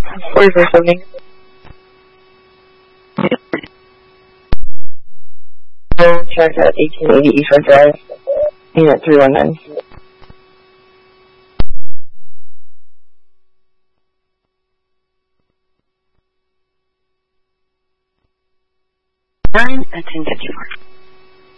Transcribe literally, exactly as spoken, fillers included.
forty-four seventy. Check at eighteen eighty Eastern Drive. Unit three one nine. Nine at ten fifty-four.